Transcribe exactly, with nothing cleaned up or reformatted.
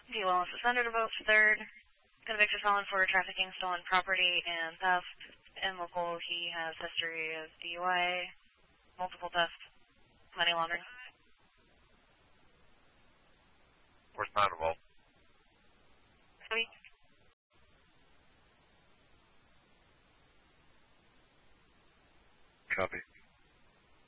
D. Willis suspended to vote third. Convicted felon for trafficking stolen property and theft. In local, he has history of D U I, multiple theft, money laundering. Where's nine involved? Sweet. Copy.